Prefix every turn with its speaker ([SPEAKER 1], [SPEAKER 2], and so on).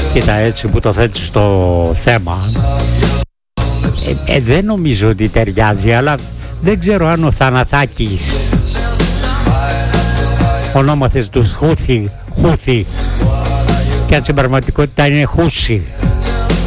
[SPEAKER 1] Κοίτα, έτσι που το θέτεις στο θέμα, δεν νομίζω ότι ταιριάζει, αλλά δεν ξέρω αν ο Θαναθάκης, ονόμαθες του Χούθη, και αν στην πραγματικότητα είναι Χούση.